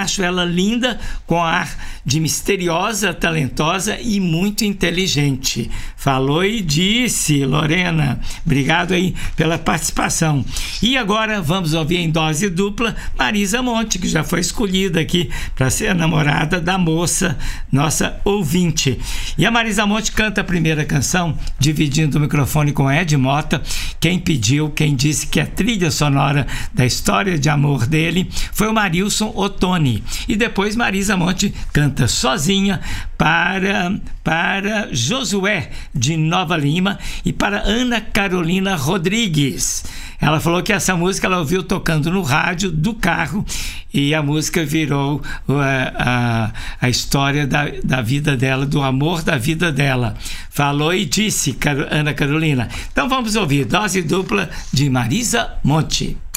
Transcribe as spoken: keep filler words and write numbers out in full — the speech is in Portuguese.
acho ela linda, com ar de misteriosa, talentosa e muito inteligente. Falou e disse, Lorena. Obrigado aí pela participação. E agora vamos ouvir em dose dupla Marisa Monte, que já foi escolhida aqui para ser a namorada da moça, nossa ouvinte. E a Marisa Monte canta a primeira canção, dividindo o microfone com Ed Mota. Quem pediu, quem disse que a trilha sonora da história de amor dele foi o Marilson Ottoni. E depois Marisa Monte canta sozinha para, para Josué de Nova Lima e para Ana Carolina Rodrigues. Ela falou que essa música ela ouviu tocando no rádio do carro e a música virou a, a, a história da, da vida dela, do amor da vida dela. Falou e disse, Ana Carolina. Então vamos ouvir dose dupla de Marisa Monte.